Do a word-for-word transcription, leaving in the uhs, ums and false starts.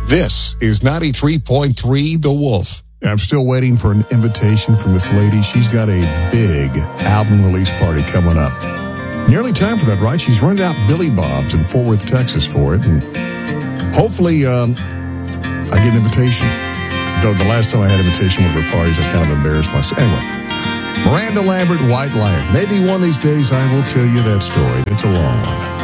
This is ninety-three point three The Wolf. I'm still waiting for an invitation from this lady. She's got a big album release party coming up. Nearly time for that, right? She's rented out Billy Bob's in Fort Worth, Texas for it. And hopefully um, I get an invitation. Though the last time I had an invitation with her parties, I kind of embarrassed myself. Anyway, Miranda Lambert, White Liar. Maybe one of these days I will tell you that story. It's a long one.